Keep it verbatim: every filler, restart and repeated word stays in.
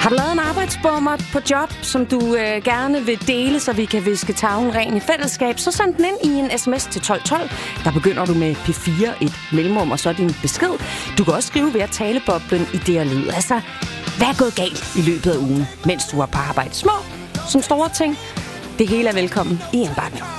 Har du lavet en arbejdsbommer på job, som du øh, gerne vil dele, så vi kan viske tavlen ren i fællesskab, så send den ind i en sms til tolv tolv. Der begynder du med P fire, et mellemrum og så din besked. Du kan også skrive ved at taleboblen i det og lyd. Altså, hvad er gået galt i løbet af ugen, mens du er på arbejde? Små som store ting. Det hele er velkommen i en bakke.